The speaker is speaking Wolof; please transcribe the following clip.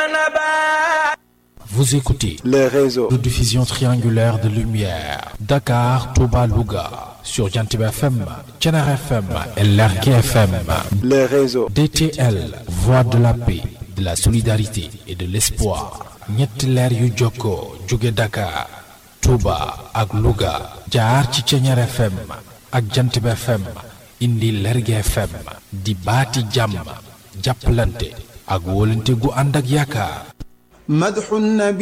Vous écoutez les réseaux de diffusion triangulaire de lumière Dakar, Touba, Louga sur Jantiba FM, Thiénaba FM et Lergui FM. les réseaux DTL, voix de la paix, de la solidarité et de l'espoir. ñetti leer yu jokkoo jóge Dakar, Touba ak Louga jaar ci Thiénaba FM ak Jantiba FM indi Lergui FM di baati jàmm jàppalante ak wóolante gu ànd ak yaakaar. مدح النبي